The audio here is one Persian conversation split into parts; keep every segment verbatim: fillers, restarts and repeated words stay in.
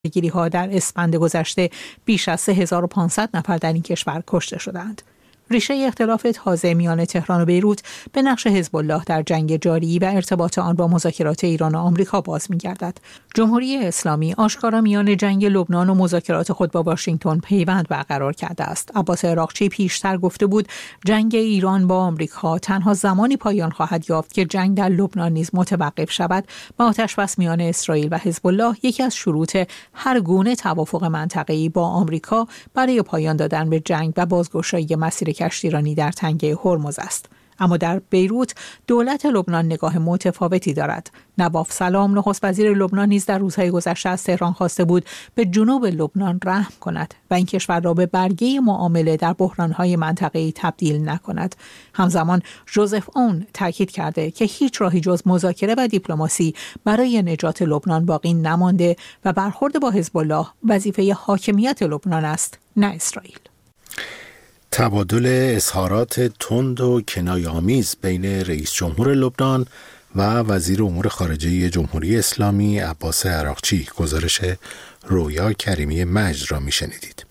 گیری‌ها در اسفند گذشته بیش از سه هزار و پانصد نفر در این کشور کشته شدند. ریشه اختلاف تازه میان تهران و بیروت به نقش حزب الله در جنگ جاری و ارتباط آن با مذاکرات ایران و آمریکا باز می‌گردد. جمهوری اسلامی آشکارا میان جنگ لبنان و مذاکرات خود با واشنگتن پیوند برقرار کرده است. عباس عراقچی پیشتر گفته بود جنگ ایران با آمریکا تنها زمانی پایان خواهد یافت که جنگ در لبنان نیز متوقف شود و آتشبس میان اسرائیل و حزب الله یکی از شروط هر گونه توافق منطقه‌ای با آمریکا برای پایان دادن به جنگ و بازگشایی مسیر کشتیرانی در تنگه هرمز است. اما در بیروت دولت لبنان نگاه متفاوتی دارد. نواف سلام نخست وزیر لبنان نیز در روزهای گذشته از تهران خواسته بود به جنوب لبنان رحم کند و این کشور را به برگه معامله در بحرانهای منطقه‌ای تبدیل نکند. همزمان ژوزف اون تاکید کرده که هیچ راهی جز مذاکره و دیپلماسی برای نجات لبنان باقی نمانده و برخورد با حزب الله وظیفه حاکمیت لبنان است، نه اسرائیل. تبادل اظهارات تند و کنایه‌آمیز بین رئیس جمهور لبنان و وزیر امور خارجه جمهوری اسلامی عباس عراقچی، گزارش رویا کریمی مجد را میشنیدید.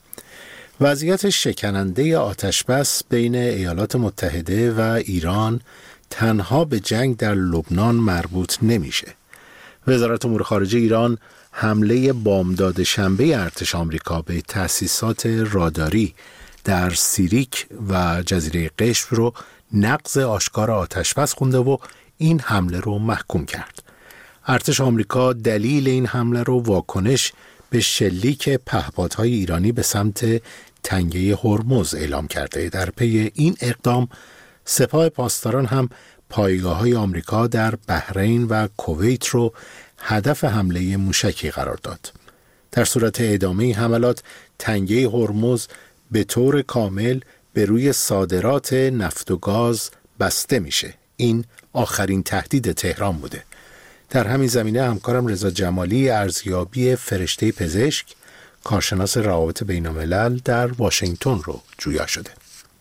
وضعیت شکننده آتشبس بین ایالات متحده و ایران تنها به جنگ در لبنان مربوط نمیشه. وزارت امور خارجه ایران حمله بامداد شنبه ارتش آمریکا به تأسیسات راداری در سیریک و جزیره قشم رو نقض آشکار آتشبس خونده و این حمله رو محکوم کرد. ارتش آمریکا دلیل این حمله رو واکنش به شلیک پهپادهای ایرانی به سمت تنگه هرمز اعلام کرده. در پی این اقدام سپاه پاسداران هم پایگاه‌های آمریکا در بحرین و کویت رو هدف حمله موشکی قرار داد. در صورت ادامه حملات تنگه هرمز به طور کامل به روی صادرات نفت و گاز بسته میشه. این آخرین تهدید تهران بوده. در همین زمینه همکارم رضا جمالی ارزیابی فرشته پزشک، کارشناس روابط بین‌الملل در واشنگتن رو جویا شده.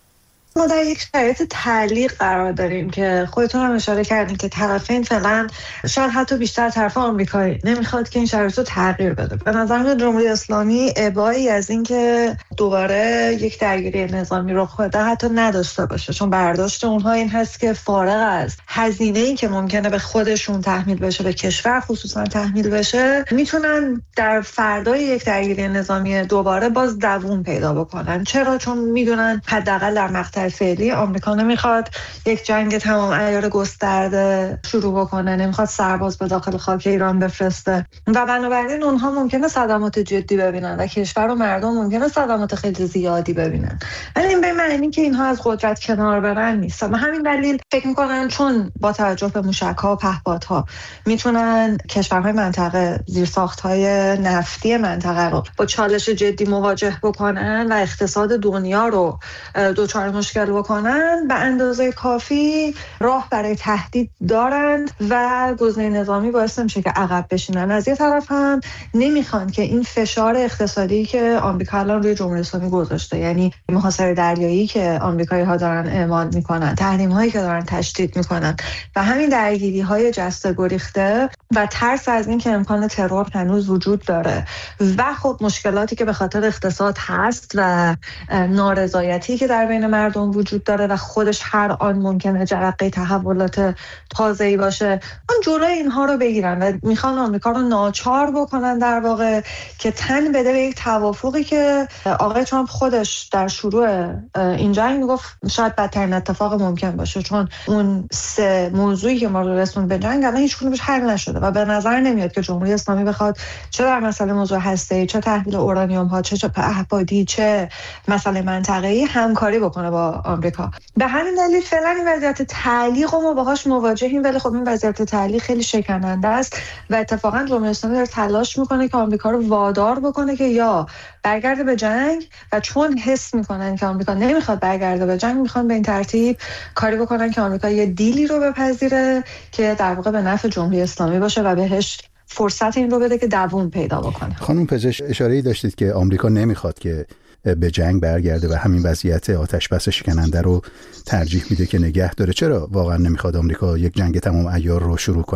ما در یک شرایط تعلیق قرار داریم که خودتون هم اشاره کردین که طرفین فعلا شاید حتی بیشتر طرف آمریکایی نمیخواد که این شرایط رو تغییر بده. به نظر میاد جمهوری اسلامی ابایی از این که دوباره یک درگیری نظامی رخ بده حتی نداشته باشه، چون برداشت اونها این هست که فارغ از هزینه‌ای که ممکنه به خودشون تحمیل بشه، به کشور خصوصا تحمیل بشه، میتونن در فردای یک درگیری نظامی دوباره باز دووم پیدا بکنن. چرا؟ چون میدونن حداقل در مقطع فعلی آمریکا نمیخواد یک جنگ تمام عیار گسترده شروع بکنه، نمیخواد سرباز به داخل خاک ایران بفرسته و بنابراین اونها ممکنه صدمات جدی ببینن و کشور و مردم ممکنه صدمات خیلی زیادی ببینن. ولی این به معنی که اینها از قدرت کنار برن نیست. و همین دلیل فکر میکنن چون با توجه به موشک‌ها و پهپادها میتونن کشورهای منطقه زیرساخت‌های نفتی منطقه رو با چالش جدی مواجه بکنن و اقتصاد دنیا رو دوچار مشکل بکنن، به اندازه کافی راه برای تهدید دارند و گزینه نظامی باعث نمیشه که عقب بشینن. از یه طرف هم نمیخوان که این فشار اقتصادی که آمریکا الان روی جمهوری اسلامی گذاشته، یعنی محاصره دریایی که آمریکایی‌ها دارن اعمال میکنن، تحریم‌هایی که دارن تشدید میکنن و همین درگیری‌های جسته گریخته و ترس از این که امکان ترور هنوز وجود داره و خب مشکلاتی که به خاطر اقتصاد هست و نارضایتی که در بین مردم وجود داره و خودش هر آن ممکنه جرقه تحولات تازه‌ای باشه، اون جلوی اینها رو بگیرن و میخوان آمریکا رو ناچار بکنن در واقع که تن بده به یک توافقی که آقای ترامپ خودش در شروع این جنگ میگفت شاید بدترین اتفاق ممکن باشه، چون اون سه موضوعی که ما رو رسوند به جنگ الان هیچ کدومش حل نشده و به نظر نمیاد که جمهوری اسلامی بخواد چه در مسئله موضوع هسته‌ای، چه تحویل اورانیوم ها، چه پهپادی، چه مسئله منطقه‌ای همکاری بکنه با آمریکا. به همین دلیل فعلا این وضعیت تعلیق ما باهاش مواجهیم، ولی خب این وضعیت تعلیق خیلی شکننده است و اتفاقا جمهوری اسلامی داره تلاش میکنه که آمریکا رو وادار بکنه که یا برگرده به جنگ و چون حس میکنن که آمریکا نمیخواد برگرده به جنگ، میخوان به این ترتیب کاری بکنن که آمریکا یه دیلی رو بپذیره که در واقع به نفع جمهوری اسلامی باشه و بهش فرصت این رو بده که دووم پیدا بکنه. خانم پزشک اشاره‌ای داشتید که آمریکا نمیخواد که به جنگ برگرده و همین وضعیت آتشبس شکننده رو ترجیح میده که نگه داره. چرا واقعا نمیخواد آمریکا یک جنگ تمام عیار رو شروع کنه؟ دو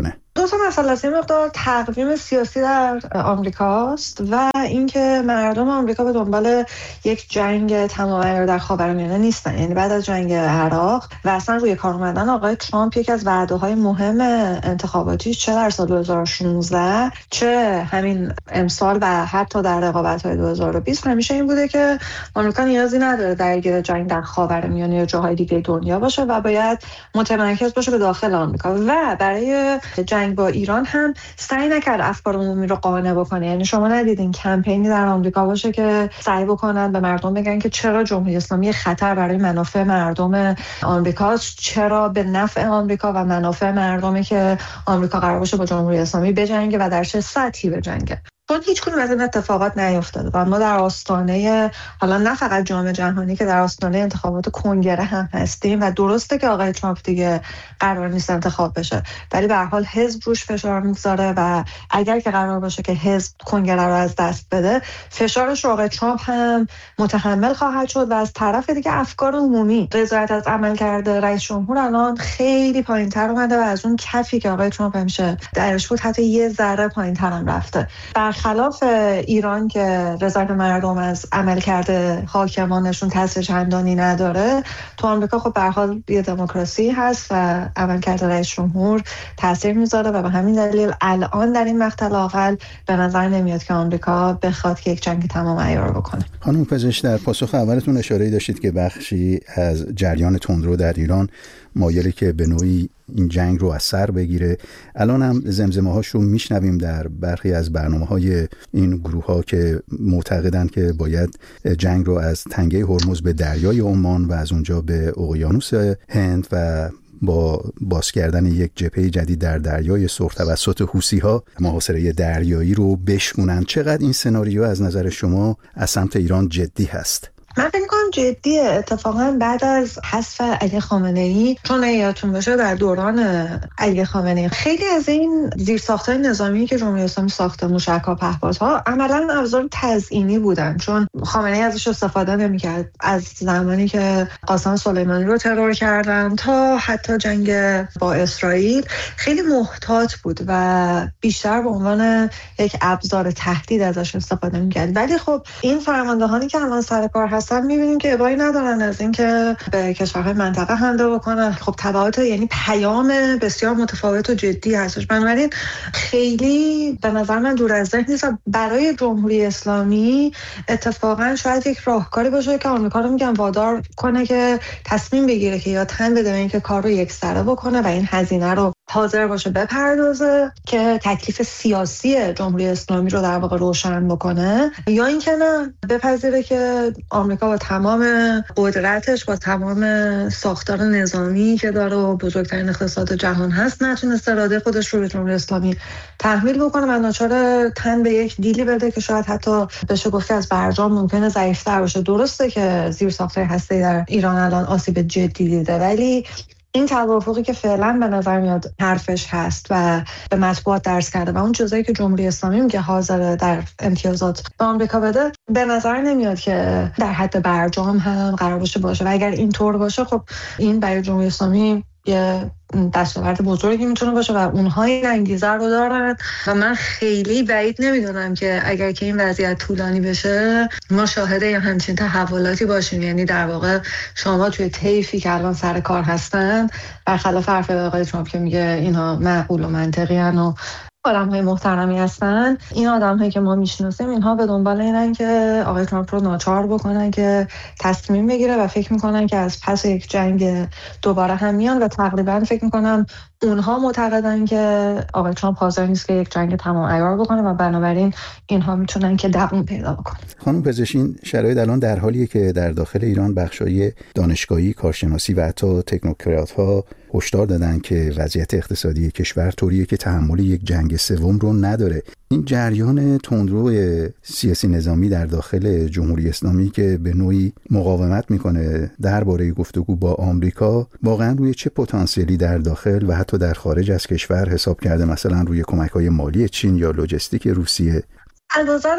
دو تا مسئله است. یه مقدار تقویم سیاسی در آمریکاست و اینکه مردم آمریکا به دنبال یک جنگ تمام‌عیار در خاورمیانه نیستن. یعنی بعد از جنگ عراق و اصلا روی کار اومدن آقای ترامپ، یک از وعده‌های مهم انتخاباتی چه در سال دو هزار و شانزده چه همین امسال و حتی در رقابت‌های دو هزار و بیست همیشه این بوده که آمریکا نیازی نداره درگیر جنگ در خاورمیانه یا جاهای دیگه دنیا باشه و باید متمرکز باشه به داخل آمریکا. و برای جنگ با ایران هم سعی نکرد افکار عمومی رو قانع بکنه. یعنی شما ندیدین کمپینی در آمریکا باشه که سعی بکنن به مردم بگن که چرا جمهوری اسلامی خطر برای منافع مردم آمریکاست، چرا به نفع آمریکا و منافع مردمی که آمریکا قرار باشه با جمهوری اسلامی بجنگه و در چه سطحی بجنگه. چون هیچ کدوم از این اتفاقات نیفتاده و ما در آستانه، حالا نه فقط جام جهانی، که در آستانه انتخابات کنگره هم هستیم و درسته که آقای ترامپ دیگه قرار نیست انتخاب بشه، ولی به هر حال حزب روش فشار میذاره و اگر که قرار باشه که حزب کنگره رو از دست بده، فشارش رو آقای ترامپ هم متحمل خواهد شد و از طرف دیگه افکار عمومی، رضایت از عمل کرده رئیس جمهور الان خیلی پایین‌تر اومده و از اون کفی که آقای ترامپ همیشه درش بود حتی یه ذره پایین‌تر هم رفته. خلاف ایران که رضایت مردم از عملکرد حاکمانشون تاثیر چندانی نداره، تو آمریکا خب به هر حال یه دموکراسی هست و عملکرد رئیس جمهور تاثیر میذاره و به همین دلیل الان در این مقطع لااقل به نظر نمیاد که آمریکا بخواد که یک جنگ تمام عیار بکنه. خانم پزشک، در پاسخ اولتون اشاره داشتید که بخشی از جریان تندرو در ایران مایلی که به نوعی این جنگ رو از سر بگیره. الان هم زمزمه‌هاش رو میشنویم در برخی از برنامه‌های این گروه‌ها که معتقدند که باید جنگ رو از تنگه هرمز به دریای عمان و از اونجا به اقیانوس هند و با باز کردن یک جبهه جدید در دریای سرخ توسط حوثی‌ها محاصره دریایی رو بشکنن. چقدر این سناریو از نظر شما از سمت ایران جدی هست؟ من فکر می‌کنم جدیه. اتفاقا بعد از حذف علی خامنه‌ای، چون یادتون باشه در دوران علی خامنه‌ای خیلی از این زیرساخت‌های نظامی که جمهوری اسلامی ساخته، موشک‌ها، پهپادها، عملاً ابزار تزیینی بودن، چون خامنه‌ای ازش استفاده نمی‌کرد. از زمانی که قاسم سلیمانی رو ترور کردن تا حتی جنگ با اسرائیل خیلی محتاط بود و بیشتر به عنوان یک ابزار تهدید ازش استفاده می‌کرد. ولی خب این فرماندهانی که الان سر کار هستن می‌بینیم که ابایی ندارن از اینکه به کشورهای منطقه حمله بکنن. خب تبعات، یعنی پیام بسیار متفاوت و جدی هستش. بنابراین خیلی به نظر من دور از ذهن نیست. برای جمهوری اسلامی اتفاقا شاید یک راهکاری باشه که آمریکا رو میگن وادار کنه که تصمیم بگیره که یا تن بده به اینکه کار رو یکسره بکنه و این هزینه رو حاضر باشه بپردازه که تکلیف سیاسی جمهوری اسلامی رو در واقع روشن بکنه، یا اینکه نه بپذیره که آمریکا با تمام قدرتش، با تمام ساختار نظامی که داره و بزرگترین اقتصاد جهان هست، نتونسته اراده خودش رو به جمهوری اسلامی تحمیل بکنه و ناچار تن به یک دیلی بده که شاید حتی بشه گفت از برجام ممکنه ضعیف‌تر باشه. درسته که زیرساخت‌های هسته‌ای در ایران الان آسیب جدی دیده، ولی این توافقی که فعلا به نظر میاد حرفش هست و به مطبوعات درس کرده و اون چیزایی که جمهوری اسلامی میگه حاضر در امتیازات به آمریکا بده، به نظر نمیاد که در حد برجام هم قرار باشه باشه و اگر این طور باشه خب این برای جمهوری اسلامی یه دستاورد بزرگی میتونه باشه و اونها این انگیزه رو دارن و من خیلی بعید نمیدونم که اگر که این وضعیت طولانی بشه ما شاهد یا همچین تحولاتی باشیم. یعنی در واقع شما توی طیفی که الان سر کار هستن، برخلاف حرف آقای ترامپ که میگه اینها معقول و منطقی ان و آدم‌های محترمی هستن، این آدم‌هایی که ما میشناسیم اینها به دنبال اینن که آقای ترامپ رو ناچار بکنن که تصمیم بگیره و فکر میکنن که از پس یک جنگ دوباره هم میان و تقریبا فکر میکنم اونها معتقدن که آقای ترامپ حاضر نیست که یک جنگ تمام عیار بکنه و بنابراین اینها میتونن که دوام پیدا بکنن. خانم پزشک، این شرایط الان در حالیه که در داخل ایران بخشای دانشگاهی، کارشناسی و حتی تکنوکرات‌ها هشدار دادن که وضعیت اقتصادی کشور طوریه که تحمل یک جنگ سوم رو نداره. این جریان تندرو سیاسی نظامی در داخل جمهوری اسلامی که به نوعی مقاومت میکنه درباره گفتگو با آمریکا، واقعا روی چه پتانسیلی در داخل و حتی در خارج از کشور حساب کرده؟ مثلا روی کمک‌های مالی چین یا لوجستیک روسیه؟ از نظر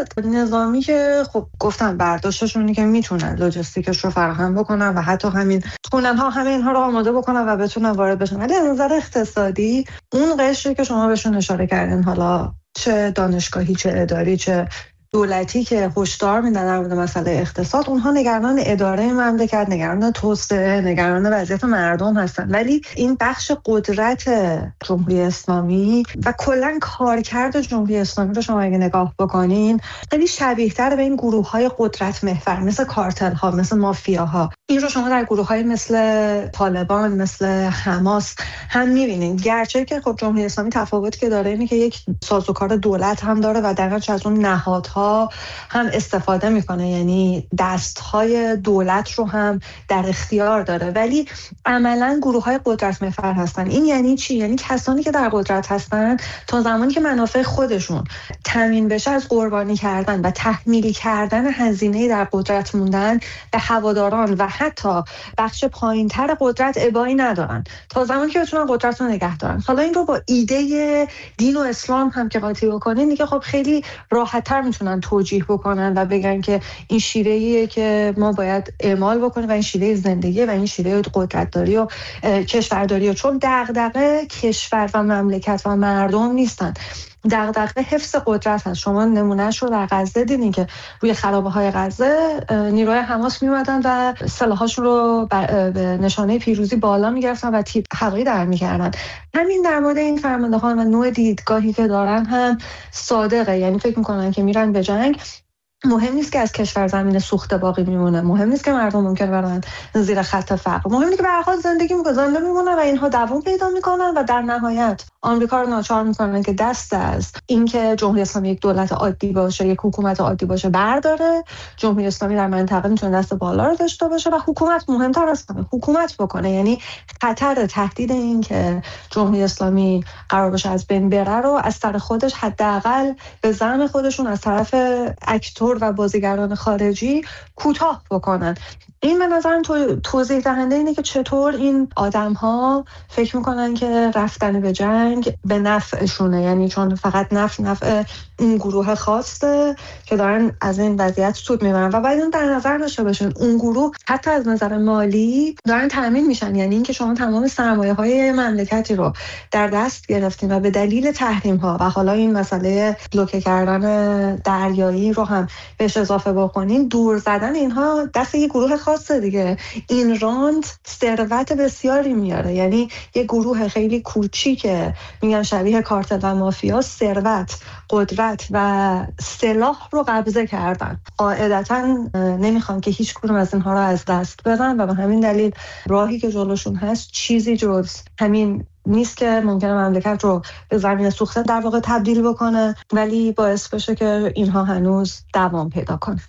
نظامی که خب گفتم برداشتشونی که میتونن لوجستیکش رو فراهم بکنن و حتی همین تونل ها همه اینها رو آماده بکنن و بتونن وارد بشن. ولی از نظر اقتصادی اون قشری که شما بهشون اشاره کردین، حالا چه دانشگاهی چه اداری چه دولتی که هشدار میدن در مورد مسئله اقتصاد، اونها نگران اداره مملکت، نگران توسعه، نگران وضعیت مردم هستن. ولی این بخش قدرت جمهوری اسلامی و کلا کارکرد جمهوری اسلامی رو شما اگه نگاه بکنین خیلی شبیه‌تر به این گروه‌های قدرت محور مثل کارتل‌ها، مثل مافیاها. این رو شما در گروه‌های مثل طالبان، مثل حماس هم می‌بینید. گرچه که خب جمهوری اسلامی تفاوتی که داره اینه که یک سازوکار دولت هم داره و در از اون نهادها هم استفاده میکنه، یعنی دستهای دولت رو هم در اختیار داره، ولی عملا گروه های قدرت محور هستن. این یعنی چی؟ یعنی کسانی که در قدرت هستن تا زمانی که منافع خودشون تامین بشه از قربانی کردن و تحمیل کردن هزینه در قدرت موندن به هواداران و حتی بخش پایینتر قدرت ابایی ندارن تا زمانی که بتونن قدرت رو نگه دارن. حالا این رو با ایده دین و اسلام هم که قاطی بکنین دیگه خب خیلی راحت‌تر میتونن توجیه بکنن و بگن که این شیوهیه که ما باید اعمال بکنیم و این شیوه زندگی و این شیوه قدرتداری و کشورداری، چون دغدغه کشور و مملکت و مردم نیستن، دغدغه حفظ قدرت هست. شما نمونهش رو در غزه دیدین که روی خرابه‌های غزه نیروهای حماس میومدن و سلاحاشون رو به نشانه پیروزی بالا میگرفتن و تیر هوایی در میکردن. همین در مورد این فرماندهان و نوع دیدگاهی که دارن هم صادقه، یعنی فکر میکنن که میرن به جنگ، مهم نیست که از کشور زمین سوخته باقی میمونه، مهم نیست که مردم ممکن برن زیر خط فقر، مهم اینه که به هر حال زندگی می‌کنن میمونن و اینها دوام پیدا میکنن و در نهایت آمریکا رو ناچار میکنن که دست از اینکه جمهوری اسلامی یک دولت عادی باشه، یک حکومت عادی باشه برداره. جمهوری اسلامی در منطقه میتونه دست بالا رو داشته باشه و حکومت مهمتر از همه حکومت بکنه. یعنی خطر تهدید این که جمهوری اسلامی قرار باشه از بین بره رو از طرف خودش حداقل به زعم خودشون از طرف اکتور و بازیگران خارجی کوتاه بکنن. این به نظرم تو توضیح دهنده اینه که چطور این آدم‌ها فکر میکنن که رفتن به جنگ به نفعشونه، یعنی چون فقط نفع نفع این گروه خاصه که دارن از این وضعیت سود میبرن و باید اون در نظر داشته باشن اون گروه حتی از نظر مالی دارن تامین میشن. یعنی اینکه شما تمام سرمایه‌های مملکتی رو در دست گرفتین و به دلیل تحریم‌ها و حالا این مسئله بلوکه کردن دریایی رو هم بهش اضافه بکنین، دور زدن اینها دست یک گروه خاصه دیگه. این راند ثروت بسیاری میاره، یعنی یک گروه خیلی کوچیکه، میگم شبیه کارتل و مافیا، ثروت، قدرت و سلاح رو قبضه کردن. قاعدتا نمیخوان که هیچ کدوم از اینها رو از دست بدن و به همین دلیل راهی که جلوشون هست چیزی جز همین نیست که ممکنه مملکت رو به زمین سوخته در واقع تبدیل بکنه، ولی باعث بشه که اینها هنوز دوام پیدا کنه.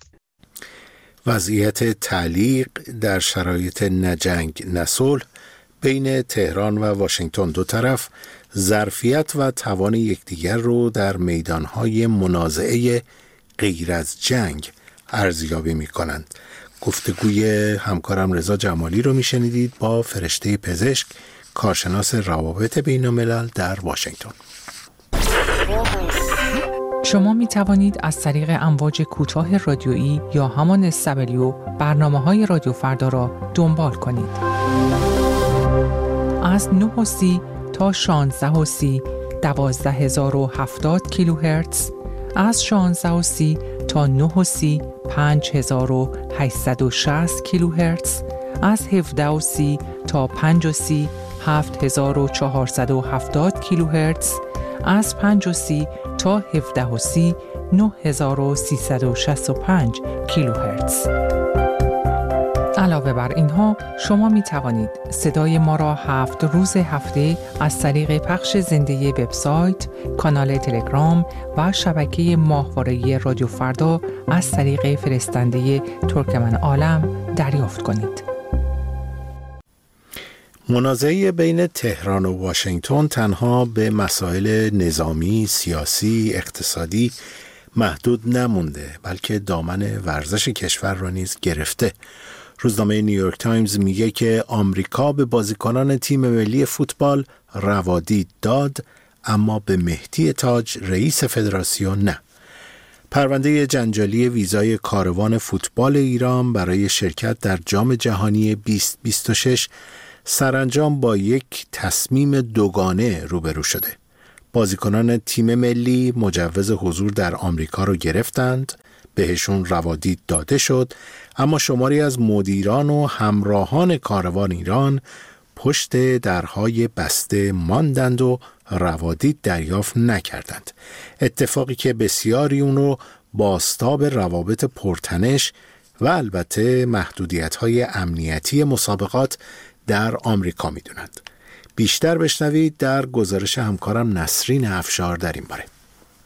وضعیت تعلیق در شرایط نه جنگ نه صلح بین تهران و واشنگتن، دو طرف ظرفیت و توان یکدیگر رو در میدانهای منازعه غیر از جنگ ارزیابی می کنند. گفتگوی همکارم رضا جمالی رو می شنیدید با فرشته پزشک، کارشناس روابط بین الملل در واشنگتن. شما می توانید از طریق امواج کوتاه رادیویی یا همان اس دبلیو برنامه‌های رادیو فردا را دنبال کنید. از نه و سی تا شانزده و سی دوازده هزار و هفتاد کیلوهرتز، از شانزده و سی تا نه و سی پنج هزار و هشتصد و شصت کیلوهرتز، از هفده و سی تا پنج و سی هفت هزار و چهارصد و هفتاد کیلوهرتز، از پنج و سی تا هفده و سی نه هزار و سیصد و شصت و پنج کیلوهرتز. علاوه بر اینها شما می توانید صدای ما را هفت روز هفته از طریق پخش زنده وبسایت، کانال تلگرام و شبکه ماهواره‌ای رادیو فردا از طریق فرستنده ترکمن عالم دریافت کنید. منازعه بین تهران و واشنگتن تنها به مسائل نظامی، سیاسی، اقتصادی محدود نمونده، بلکه دامن ورزش کشور را نیز گرفته. روزنامه نیویورک تایمز میگه که آمریکا به بازیکنان تیم ملی فوتبال روادید داد، اما به مهدی تاج رئیس فدراسیون نه. پرونده جنجالی ویزای کاروان فوتبال ایران برای شرکت در جام جهانی بیست بیست و شش سرانجام با یک تصمیم دوگانه روبرو شده. بازیکنان تیم ملی مجوز حضور در آمریکا رو گرفتند، بهشون روادید داده شد، اما شماری از مدیران و همراهان کاروان ایران پشت درهای بسته ماندند و روادید دریافت نکردند. اتفاقی که بسیاری اون رو بازتاب روابط پرتنش و البته محدودیت‌های امنیتی مسابقات در آمریکا می‌دونند. بیشتر بشنوید در گزارش همکارم نسرین افشار در این باره.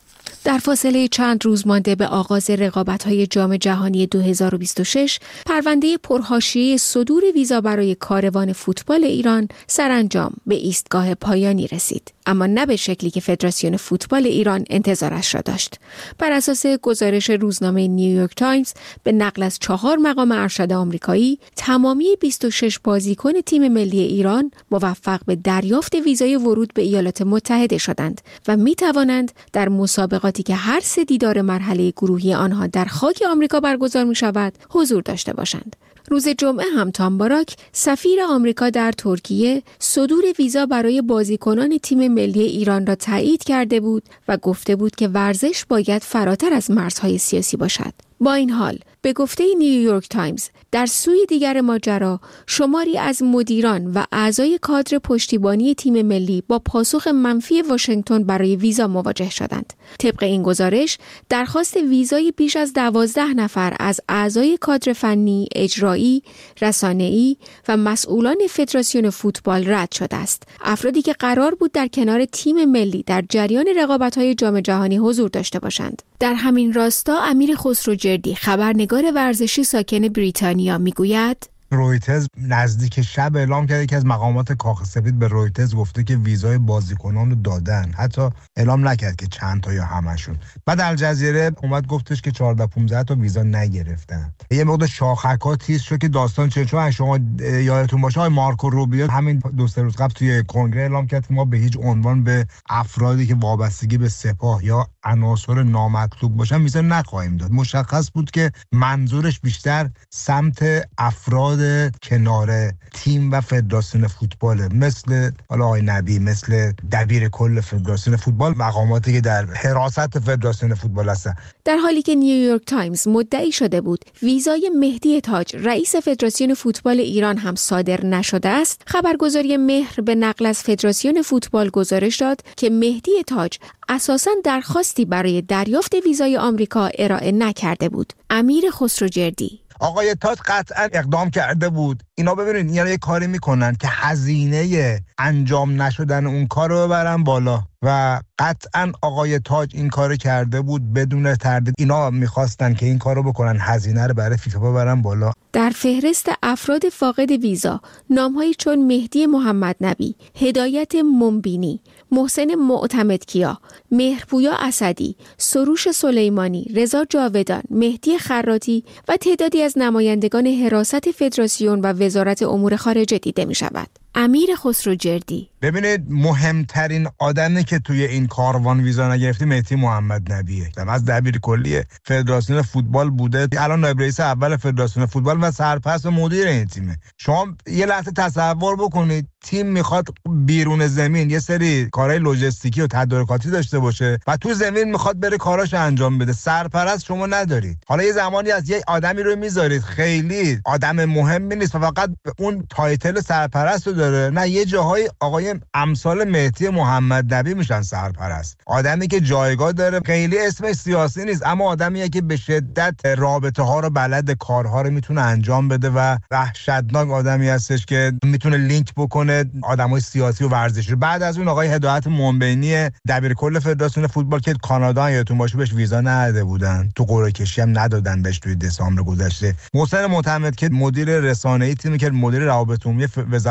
در فاصله چند روز مانده به آغاز رقابت‌های جام جهانی دو هزار و بیست و شش، پرونده پرحاشیه صدور ویزا برای کاروان فوتبال ایران سرانجام به ایستگاه پایانی رسید، اما نه به شکلی که فدراسیون فوتبال ایران انتظارش را داشت. بر اساس گزارش روزنامه نیویورک تایمز به نقل از چهار مقام ارشد آمریکایی، تمامی بیست و شش بازیکن تیم ملی ایران موفق به دریافت ویزای ورود به ایالات متحده شدند و می توانند در مسابقاتی که هر سه دیدار مرحله گروهی آنها در خاک آمریکا برگزار می شود حضور داشته باشند. روز جمعه هم تام باراک، سفیر آمریکا در ترکیه، صدور ویزا برای بازیکنان تیم ملی ایران را تایید کرده بود و گفته بود که ورزش باید فراتر از مرزهای سیاسی باشد. با این حال، به گفته نیویورک تایمز، در سوی دیگر ماجرا شماری از مدیران و اعضای کادر پشتیبانی تیم ملی با پاسخ منفی واشنگتن برای ویزا مواجه شدند. طبق این گزارش، درخواست ویزای بیش از دوازده نفر از اعضای کادر فنی، اجرایی، رسانه‌ای و مسئولان فدراسیون فوتبال رد شده است. افرادی که قرار بود در کنار تیم ملی در جریان رقابت‌های جام جهانی حضور داشته باشند. در همین راستا امیر خسروجردی، خبرنگار ورزشی ساکن بریتانیا، میگوید رویترز نزدیک شب اعلام کرده که از مقامات کاخ سفید به رویترز گفته که ویزای بازیکنان رو دادن، حتی اعلام نکرد که چند تا یا همشون. بعد الجزیره اومد گفتش که چهارده پانزده تا ویزا نگرفتن. یه مقدار شاخک‌ها تیز شد که داستان چه، چون شما یادتون باشه آقای مارکو روبیو همین دو سه روز قبل توی کنگره اعلام کرد که ما به هیچ عنوان به افرادی که وابستگی به سپاه یا عناصر نامطلوب باشن ویزا نخواهیم داد. مشخص بود که منظورش بیشتر سمت افراد کنار تیم و فدراسیون فوتبال، مثل حالا آقای نبی، مثل دبیر کل فدراسیون فوتبال، مقاماتی که در حراست فدراسیون فوتبال هستن. در حالی که نیویورک تایمز مدعی شده بود ویزای مهدی تاج، رئیس فدراسیون فوتبال ایران، هم صادر نشده است، خبرگزاری مهر به نقل از فدراسیون فوتبال گزارش داد که مهدی تاج اساساً درخواستی برای دریافت ویزای آمریکا ارائه نکرده بود. امیر خسروجردی: آقای تاج قطعا اقدام کرده بود. اینا ببینید اینا یه کاری میکنن که هزینه انجام نشدن اون کار رو ببرن بالا و قطعا آقای تاج این کارو کرده بود بدون تردید. اینا میخواستن که این کارو بکنن، هزینه رو برای فیفا ببرن بالا. در فهرست افراد فاقد ویزا نامهایی چون مهدی محمد نبی، هدایت منبینی، محسن معتمدکیا، مهرپویا اسدی، سروش سلیمانی، رضا جاودان، مهدی خراطی و تعدادی از نمایندگان حراست فدراسیون و وزارت امور خارجه دیده می شود. امیر خسروجردی: ببینید مهمترین آدمی که توی این کاروان ویزا نگرفتی مهدی محمد نبیه. از دبیر کلی فدراسیون فوتبال بوده، الان نایب رئیس اول فدراسیون فوتبال و سرپرست و مدیر این تیمه. شما یه لحظه تصور بکنید تیم میخواد بیرون زمین یه سری کارهای لوجستیکی و تدارکاتی داشته باشه و تو زمین میخواد بره کاراش انجام بده. سرپرست شما ندارید. حالا یه زمانی از یه آدمی رو میذارید خیلی آدم مهمی نیست و فقط اون تایتل سرپرست رو داره، نه یه جاهای آقای امثال مهدی محمد نبی میشن سرپرست. آدمی که جایگاه داره، خیلی اسمش سیاسی نیست، اما آدمیه که به شدت رابطه ها رو بلد، کارها رو میتونه انجام بده و وحشتناک آدمی هستش که میتونه لینک بکنه آدمای سیاسی و ورزشی. بعد از اون آقای هدایت منبینی، دبیر کل فدراسیون فوتبال که کانادا یادتون باشه بهش ویزا نداده بودن، تو قرعه کشی هم ندادن بهش توی دسامبر گذشته. محسن معتمد که مدیر رسانه‌ای تیمی که مدیر روابط عمومی وزارت ورزش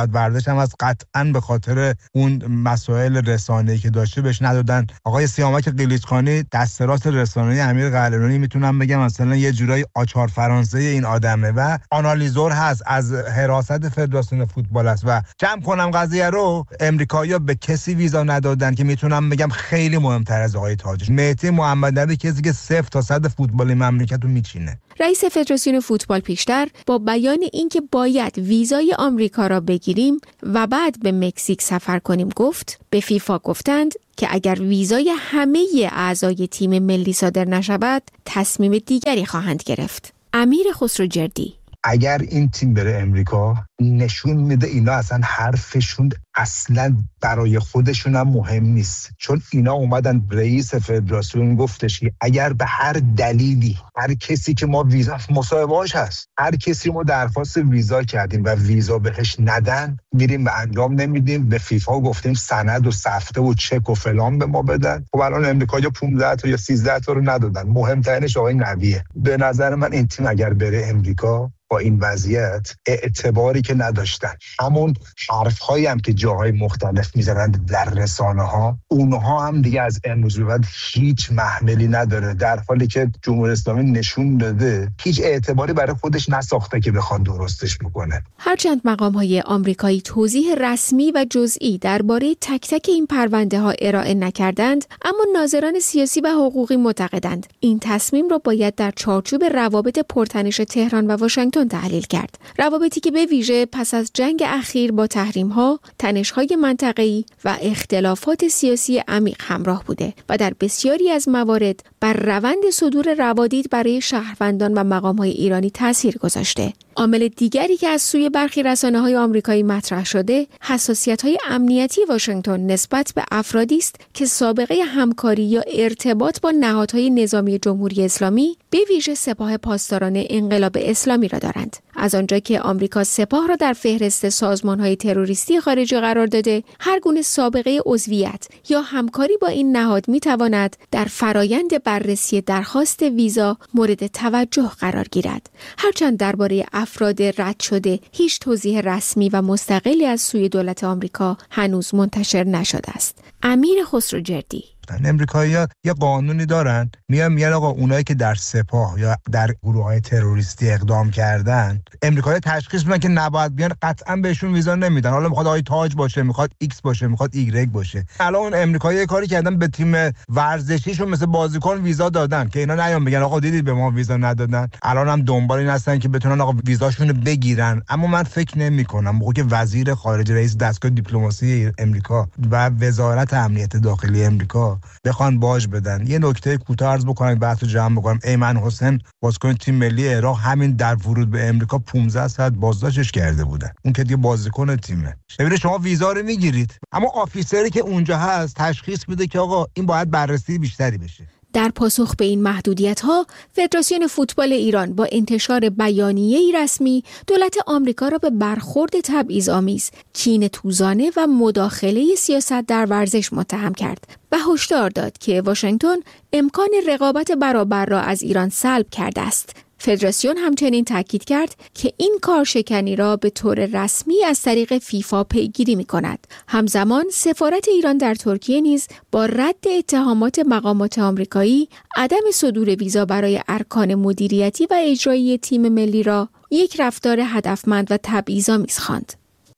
ویزاش هم از قطعاً به خاطر اون مسائل رسانه‌ای که داشته بهش ندادن. آقای سیامک قلیچخانی دست راست رسانه‌ای امیر قلعه‌نویی میتونم بگم مثلا یه جورایی آچار فرانسه این آدمه و آنالیزور هست، از حراست فدراسیون فوتبال است. و جمع کنم قضیه رو، امریکایی‌ها به کسی ویزا ندادن که میتونم بگم خیلی مهمتر از آقای تاجش. مهدی محمد نبی کسی که صفر تا صد فوتبال مملکت رو میچینه. رئیس فدراسیون فوتبال پیشتر با بیان اینکه باید ویزای آمریکا را بگیریم و بعد به مکزیک سفر کنیم گفت به فیفا گفتند که اگر ویزای همه اعضای تیم ملی صادر نشود تصمیم دیگری خواهند گرفت. امیر خسروجردی: اگر این تیم بره امریکا نشون میده اینا اصلا حرفشون اصلا برای خودشون هم مهم نیست، چون اینا اومدن رئیس فدراسیون گفتش که اگر به هر دلیلی هر کسی که ما ویزا مصاحبه‌اش هست، هر کسی ما درخواست ویزا کردیم و ویزا بهش ندن میریم به انجام نمیدیم، به فیفا گفتیم سند و سفته و چک و فلان به ما بدن. خب الان امریکایی‌ها پانزده تا یا سیزده تا رو ندادن. مهمترینش آقای نبیه. به نظر من این تیم اگر بره امریکا با این وضعیت اعتباری که نداشتن، همون حرف‌هایی هم که جاهای مختلف میزنند در رسانه‌ها، اونها هم دیگه از امروز به بعد هیچ محملی نداره، در حالی که جمهوری اسلامی نشون داده هیچ اعتباری برای خودش نساخته که بخواد درستش بکنه. هرچند مقام‌های آمریکایی توضیح رسمی و جزئی درباره تک تک این پرونده‌ها ارائه نکردند، اما ناظران سیاسی و حقوقی معتقدند این تصمیم را باید در چارچوب روابط پرتنش تهران و واشنگتن تحلیل کرد. روابطی که به ویژه پس از جنگ اخیر با تحریم‌ها، تنش‌های منطقه‌ای و اختلافات سیاسی عمیق همراه بوده و در بسیاری از موارد بر روند صدور روادید برای شهروندان و مقام‌های ایرانی تاثیر گذاشته. عامل دیگری که از سوی برخی رسانه‌های آمریکایی مطرح شده، حساسیت‌های امنیتی واشنگتن نسبت به افرادی است که سابقه همکاری یا ارتباط با نهادهای نظامی جمهوری اسلامی، به ویژه سپاه پاسداران انقلاب اسلامی را دارند. از آنجا که آمریکا سپاه را در فهرست سازمان‌های تروریستی خارجی قرار داده، هر گونه سابقه عضویت یا همکاری با این نهاد می‌تواند در فرایند بررسی درخواست ویزا مورد توجه قرار گیرد. هرچند درباره افراد رد شده هیچ توضیح رسمی و مستقلی از سوی دولت آمریکا هنوز منتشر نشده است. امیر خسروجردی: امریکایی‌ها یه قانونی دارن، میان میگن آقا اونایی که در سپاه یا در گروه‌های تروریستی اقدام کردن، امریکایی‌ها تشخیص میدن که نباید بیان، قطعاً بهشون ویزا نمیدن. حالا میخواد آقای تاج باشه، میخواد ایکس باشه، میخواد ایگرگ باشه. الان اون امریکایی‌ها کاری کردن به تیم ورزشیشون مثل بازیکن ویزا دادن که اینا نیان بگن آقا دیدید به ما ویزا ندادن. الان هم دنبال این هستن که بتونن آقا ویزاشونو بگیرن. اما من فکر نمی‌کنم موقعی که وزیر خارجه، رئیس دستگاه دیپلماسی امریکا و وزارت امنیت داخلی امریکا بخوان باج بدن. یه نکته کوتاه عرض بکنم بحث رو جمع بکنم. ایمن حسین بازیکن تیم ملی عراق همین در ورود به امریکا پانزده ساعت بازداشتش کرده بودن. اون که دیگه بازیکن تیمه. ببینید شما ویزا رو میگیرید، اما آفیسری که اونجا هست تشخیص میده که آقا این باید بررسی بیشتری بشه. در پاسخ به این محدودیت‌ها، فدراسیون فوتبال ایران با انتشار بیانیه‌ای رسمی دولت آمریکا را به برخورد تبعیض‌آمیز، کینه‌توزانه و مداخله سیاست در ورزش متهم کرد و هشدار داد که واشنگتن امکان رقابت برابر را از ایران سلب کرده است. فدراسیون همچنین تاکید کرد که این کارشکنی را به طور رسمی از طریق فیفا پیگیری می‌کند. همزمان سفارت ایران در ترکیه نیز با رد اتهامات مقامات آمریکایی عدم صدور ویزا برای ارکان مدیریتی و اجرایی تیم ملی را یک رفتار هدفمند و تبعیض‌آمیز خواند.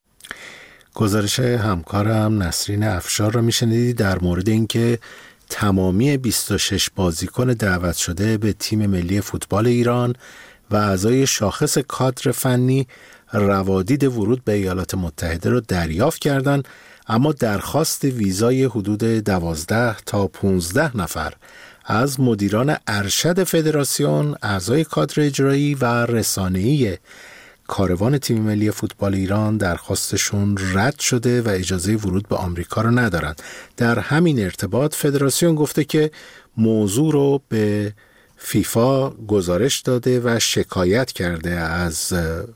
گزارش همکارم نسرین افشار را میشنیدید در مورد اینکه تمامی بیست و شش بازیکن دعوت شده به تیم ملی فوتبال ایران و اعضای شاخص کادر فنی روادید ورود به ایالات متحده را دریافت کردند، اما درخواست ویزای حدود دوازده تا پانزده نفر از مدیران ارشد فدراسیون، اعضای کادر اجرایی و رسانه‌ای کاروان تیم ملی فوتبال ایران درخواستشون رد شده و اجازه ورود به آمریکا رو ندارند. در همین ارتباط فدراسیون گفته که موضوع رو به فیفا گزارش داده و شکایت کرده از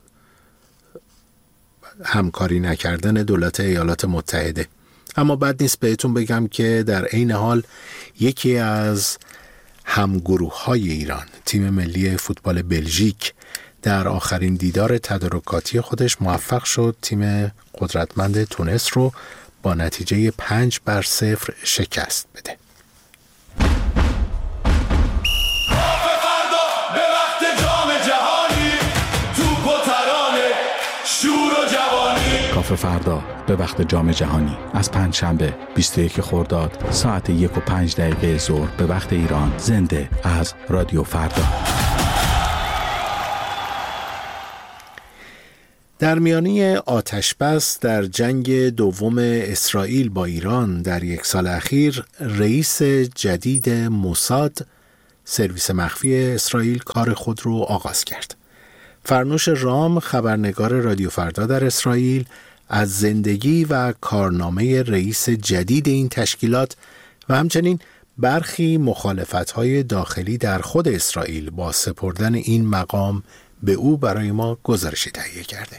همکاری نکردن دولت ایالات متحده. اما بد نیست بهتون بگم که در عین حال یکی از همگروه‌های ایران، تیم ملی فوتبال بلژیک، در آخرین دیدار تدارکاتی خودش موفق شد تیم قدرتمند تونس رو با نتیجه پنج بر صفر شکست بده. کاف فردا به وقت جام جهانی از پنجشنبه بیست و یک خرداد ساعت یک و پنج دقیقه ظهر به وقت ایران، زنده از رادیو فردا. در میانه آتش‌بس در جنگ دوم اسرائیل با ایران در یک سال اخیر، رئیس جدید موساد، سرویس مخفی اسرائیل، کار خود رو آغاز کرد. فرنوش رام، خبرنگار رادیو فردا در اسرائیل، از زندگی و کارنامه رئیس جدید این تشکیلات و همچنین برخی مخالفت‌های داخلی در خود اسرائیل با سپردن این مقام به او برای ما گزارشی تهیه کرده.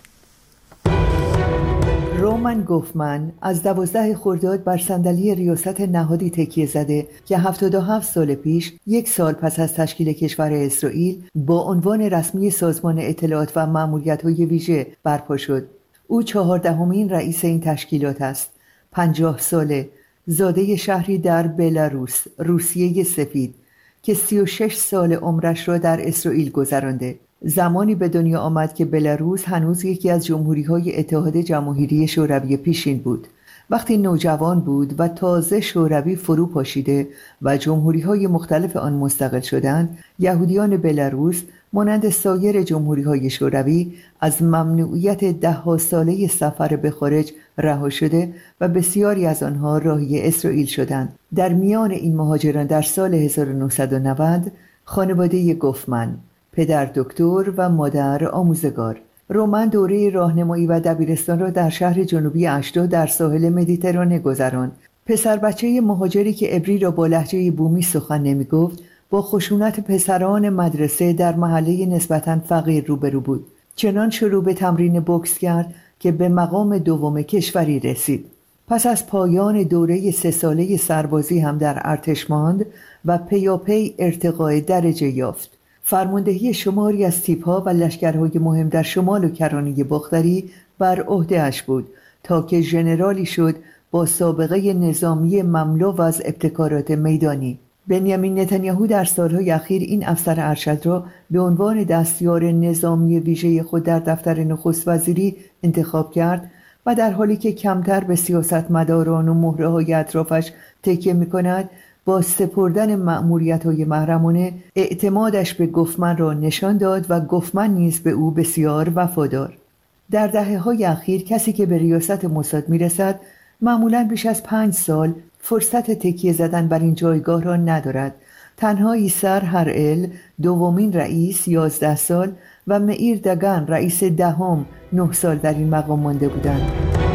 رومان گوفمن از دوازده خرداد بر صندلی ریاست نهادی تکیه زده که هفتاد و هفت سال پیش، یک سال پس از تشکیل کشور اسرائیل، با عنوان رسمی سازمان اطلاعات و مأموریت‌های ویژه برپا شد. او چهاردهمین رئیس این تشکیلات است. پنجاه ساله، زاده شهری در بلاروس، روسیه سفید، که سی و شش سال عمرش را در اسرائیل گذرانده. زمانی به دنیا آمد که بلاروس هنوز یکی از جمهوری‌های اتحاد جماهیری شوروی پیشین بود. وقتی نوجوان بود و تازه شوروی فرو پاشیده و جمهوری‌های مختلف آن مستقل شدند، یهودیان بلاروس مانند سایر جمهوری‌های شوروی از ممنوعیت ده ساله سفر به خارج رها شده و بسیاری از آنها راهی اسرائیل شدند. در میان این مهاجران در سال هزار و نهصد و نود خانواده گوفمن، پدر دکتر و مادر آموزگار. رومان دوره راهنمایی و دبیرستان را در شهر جنوبی اشدود در ساحل مدیترانه گذراند. پسر بچه مهاجری که عبری را با لهجه بومی سخن نمی گفت، با خشونت پسران مدرسه در محله نسبتاً فقیر روبرو بود. چنان شروع به تمرین بوکس کرد که به مقام دوم کشوری رسید. پس از پایان دوره سه ساله سربازی هم در ارتش ماند و پیاپی ارتقای درجه یافت. فرماندهی شماری از تیپ‌ها و لشکرهای مهم در شمال و کرانه باختری بر عهده‌اش بود تا که ژنرالی شد با سابقه نظامی مملو از ابتکارات میدانی. بنیامین نتانیاهو در سالهای اخیر این افسر ارشد را به عنوان دستیار نظامی ویژه خود در دفتر نخست وزیری انتخاب کرد و در حالی که کمتر به سیاستمداران و مهره‌های اطرافش تکیه می‌کند، با سپردن مأموریت‌های محرمانه اعتمادش به گوفمن را نشان داد و گوفمن نیز به او بسیار وفادار. در دهه‌های اخیر کسی که به ریاست موساد می‌رسد معمولاً بیش از پنج سال فرصت تکیه زدن بر این جایگاه را ندارد. تنها ایسر هرئل، دومین رئیس، یازده سال و مئیر دگان، رئیس دهم، نه سال در این مقام مانده بودند.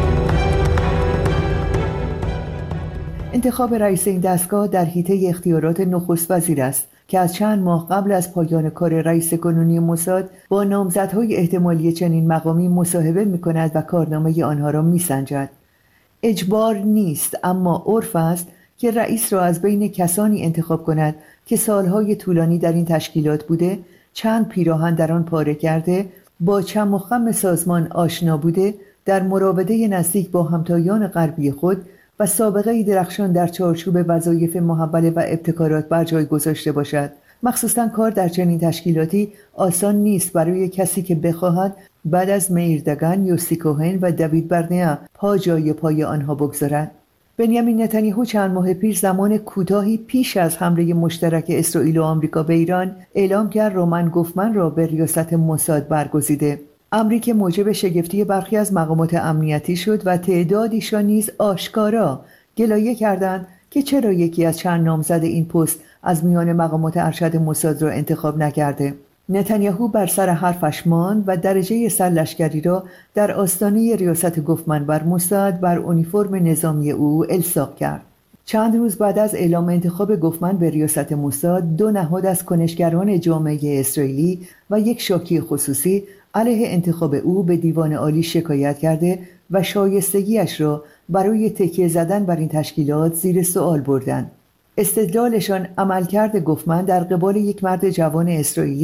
انتخاب رئیس این دستگاه در حیطه اختیارات نخست وزیر است که از چند ماه قبل از پایان کار رئیس کنونی موساد با نامزدهای احتمالی چنین مقامی مصاحبه می‌کند و کارنامه آنها را می‌سنجد. اجبار نیست، اما عرف است که رئیس را از بین کسانی انتخاب کند که سالهای طولانی در این تشکیلات بوده، چند پیراهن در آن پاره کرده، با چم و خم سازمان آشنا بوده، در مراوده نزدیک با همتایان غربی خود و سابقه درخشان در چارچوب وظایف محوله و ابتکارات بر جای گذاشته باشد. مخصوصاً کار در چنین تشکیلاتی آسان نیست برای کسی که بخواهد بعد از مئیر دگان، یوسی کوهن و دوید برنیا پا جای پای آنها بگذارد. بنیامین نتانیاهو چند ماه پیش، زمان کوتاهی پیش از حمله مشترک اسرائیل و آمریکا به ایران، اعلام کرد رومان گوفمن را به ریاست موساد برگزیده. امری که موجب شگفتی برخی از مقامات امنیتی شد و تعدادیشان نیز آشکارا گلایه کردند که چرا یکی از چند نامزد این پست از میان مقامات ارشد موساد را انتخاب نکرده. نتانیاهو بر سر حرفش ماند و درجه سرلشکری را در آستانه ریاست گوفمن بر موساد بر اونیفرم نظامی او الصاق کرد. چند روز بعد از اعلام انتخاب گوفمن به ریاست موساد، دو نهاد از کنشگران جامعه اسرائیلی و یک شاکی خصوصی علیه انتخاب او به دیوان عالی شکایت کرده و شایستگیش را برای تکیه زدن بر این تشکیلات زیر سوال بردند. استدلالشان عملکرد گوفمن در قبال یک مرد جوان اسرائیلی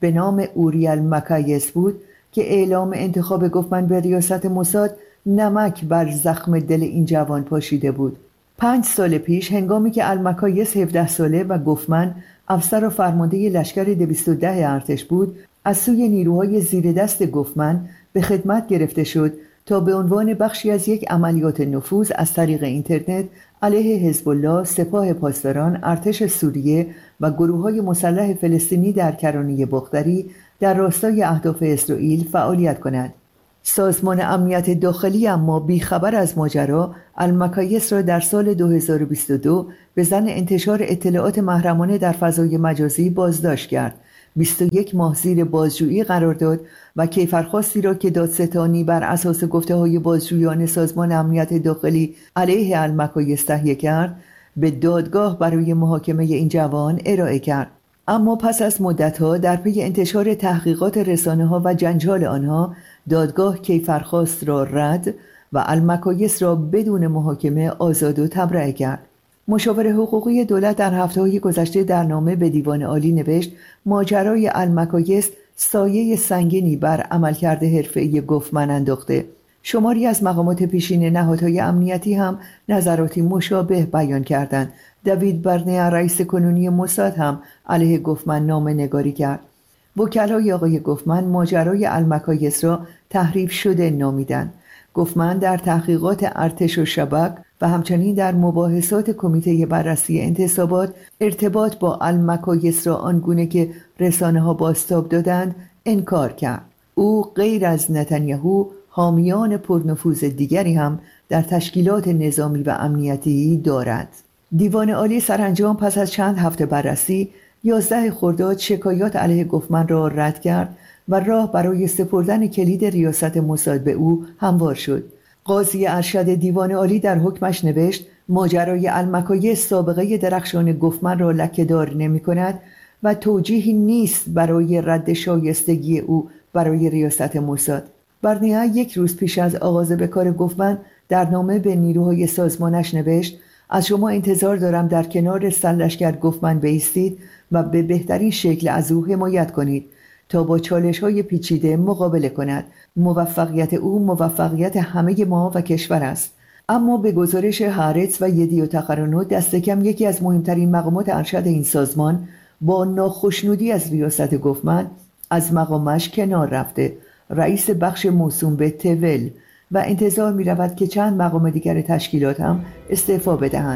به نام اوری المکایس بود که اعلام انتخاب گوفمن به ریاست موساد نمک بر زخم دل این جوان پاشیده بود. پنج سال پیش هنگامی که المکایس هفده ساله و گوفمن افسر و فرمانده لشکر دویست و ده ارتش بود، از سوی نیروهای زیر دست گوفمن به خدمت گرفته شد تا به عنوان بخشی از یک عملیات نفوذ از طریق اینترنت علیه حزب الله، سپاه پاسداران، ارتش سوریه و گروه‌های مسلح فلسطینی در کرانه بختری در راستای اهداف اسرائیل فعالیت کند. سازمان امنیت داخلی اما بیخبر از ماجرا المکایس را در سال دو هزار و بیست و دو به ظن انتشار اطلاعات محرمانه در فضای مجازی بازداشت کرد. بیست و یک ماه زیر بازجویی قرار داد و کیفرخواستی را که دادستانی بر اساس گفته‌های بازجویان سازمان امنیت داخلی علیه المکایس تهیه کرد به دادگاه برای محاکمه این جوان ارائه کرد. اما پس از مدت‌ها در پی انتشار تحقیقات رسانه‌ها و جنجال آنها، دادگاه کیفرخواست را رد و المکایس را بدون محاکمه آزاد و تبرئه کرد. مشاور حقوقی دولت در هفته‌های گذشته در نامه به دیوان عالی نوشت ماجرای المکایس سایه سنگینی بر عملکرد حرفه‌ای گوفمن انداخته. شماری از مقامات پیشین نهادهای امنیتی هم نظراتی مشابه بیان کردند. دیوید برنیا رئیس کنونی موساد هم علیه گوفمن نامه نگاری کرد. وکلای آقای گوفمن ماجرای المکایس را تحریف شده نامیدند. گوفمن در تحقیقات ارتش و شبک و همچنین در مباحثات کمیته بررسی انتصابات ارتباط با المکایس را آنگونه که رسانه‌ها بازتاب دادند انکار کرد. او غیر از نتانیاهو حامیان پرنفوذ دیگری هم در تشکیلات نظامی و امنیتی دارد. دیوان عالی سرانجام پس از چند هفته بررسی یازده خرداد شکایات علیه گوفمن را رد کرد و راه برای سپردن کلید ریاست موساد به او هموار شد. قاضی ارشد دیوان عالی در حکمش نوشت ماجرای المکایس سابقه درخشان گوفمن را لکه‌دار نمی‌کند و توجیهی نیست برای رد شایستگی او برای ریاست موساد. برنیا یک روز پیش از آغاز به کار گوفمن در نامه به نیروهای سازمانش نوشت از شما انتظار دارم در کنار سرلشکر گوفمن بایستید و به بهترین شکل از او حمایت کنید تا با چالش‌های پیچیده مقابله کند. موفقیت او موفقیت همه ما و کشور است. اما به گزارش هارتز و یدیوت اخرونوت دست کم یکی از مهمترین مقامات ارشد این سازمان با ناخشنودی از ریاست گوفمن از مقامش کنار رفته، رئیس بخش موسوم به تول، و انتظار می رود که چند مقام دیگر تشکیلات هم استعفا بدهند.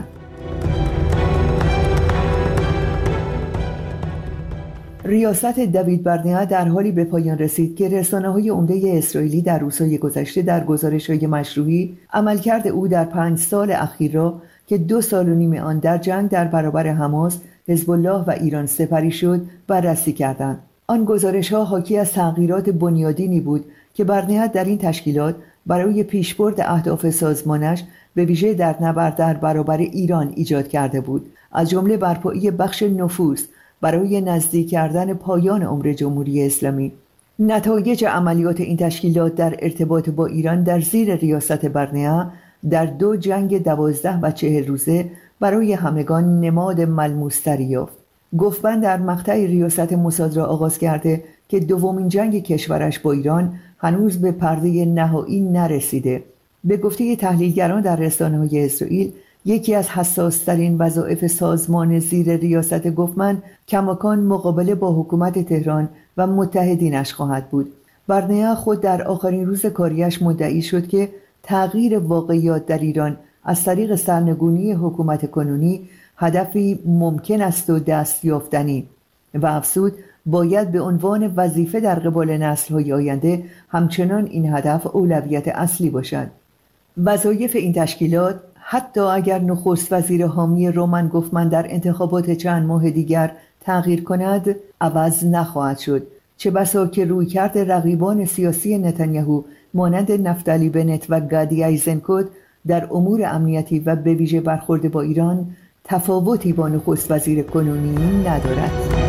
ریاست دیوید برنیا در حالی به پایان رسید که رسانه‌های عمده اسرائیلی در روزهای گذشته در گزارش‌های مشروعی عملکرد او در پنج سال اخیر را که دو سال و نیم آن در جنگ در برابر حماس، حزب الله و ایران سپری شد بررسی کردند. آن گزارش‌ها حاکی از تغییرات بنیادینی بود که برنیا در این تشکیلات برای پیشبرد اهداف سازمانش به ویژه در نبرد در برابر ایران ایجاد کرده بود، از جمله برپایی بخش نفوذ برای نزدیک کردن پایان عمر جمهوری اسلامی. نتایج عملیات این تشکیلات در ارتباط با ایران در زیر ریاست برنیا در دو جنگ دوازده و چهل روزه برای همگان نماد ملموس‌تری یافت. گوفمن در مقطع ریاست موساد را آغاز کرده که دومین جنگ کشورش با ایران هنوز به پرده نهایی نرسیده. به گفته تحلیلگران در رسانه‌های اسرائیل، یکی از حساس‌ترین وظایف سازمان زیر ریاست گوفمن کماکان مقابله با حکومت تهران و متحدینش خواهد بود. برنیا خود در آخرین روز کاریش مدعی شد که تغییر واقعیات در ایران از طریق سرنگونی حکومت کنونی هدفی ممکن است و دستیافتنی، و افزود باید به عنوان وظیفه در قبال نسل‌های آینده همچنان این هدف اولویت اصلی باشد. وظایف این تشکیلات حتی اگر نخست وزیر حامی رومن گوفمن در انتخابات چند ماه دیگر تغییر کند عوض نخواهد شد، چه بسا که رویکرد رقیبان سیاسی نتانیاهو مانند نفتالی بنت و گادی ایزنکوت در امور امنیتی و به ویژه برخورد با ایران تفاوتی با نخست وزیر کنونی ندارد.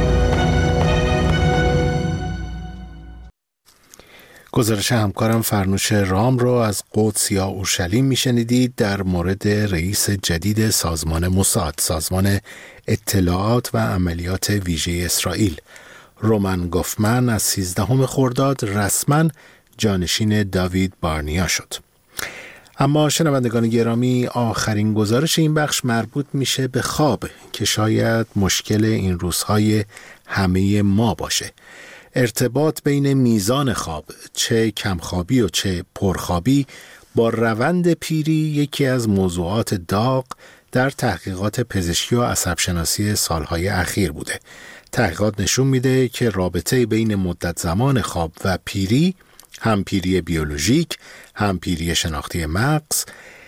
گزارش همکارم فرنوش رام رو از قدس یا اورشلیم میشنیدید در مورد رئیس جدید سازمان موساد، سازمان اطلاعات و عملیات ویژه اسرائیل. رومن گوفمن از سیزدهم خرداد رسما جانشین داوید بارنیا شد. اما شنوندگان گرامی، آخرین گزارش این بخش مربوط میشه به خواب که شاید مشکل این روزهای همه ما باشه. ارتباط بین میزان خواب، چه کمخوابی و چه پرخوابی، با روند پیری یکی از موضوعات داغ در تحقیقات پزشکی و عصبشناسی سالهای اخیر بوده. تحقیقات نشون میده که رابطه بین مدت زمان خواب و پیری، هم پیری بیولوژیک هم پیری شناختی مغز،